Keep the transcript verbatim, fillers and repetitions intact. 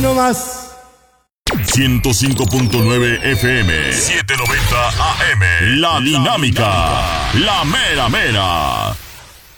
nomás. ciento cinco punto nueve F M, setecientos noventa A M. La Dinámica, la mera mera.